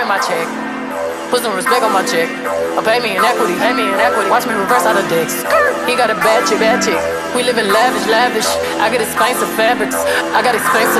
me my check. Put some respect on my check. Or pay me in equity, pay me in equity. Watch me reverse out of dicks. He got a bad chick, bad chick. We live in lavish, lavish. I got expensive fabrics, I got expensive